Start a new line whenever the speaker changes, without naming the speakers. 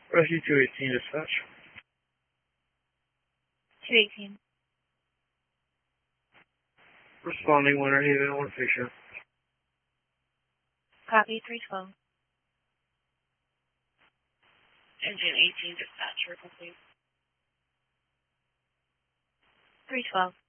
Rescue 218 dispatch.
218.
Responding Winter Haven, one picture.
Copy 312.
Engine 18 dispatch, complete.
312.